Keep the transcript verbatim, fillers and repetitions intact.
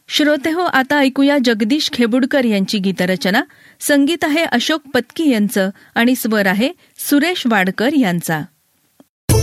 श्रोते हो, आता ऐकूया जगदीश खेबुडकर यांची गीतरचना. संगीत आहे अशोक पत्की यांचं आणि स्वर आहे सुरेश वाडकर यांचा.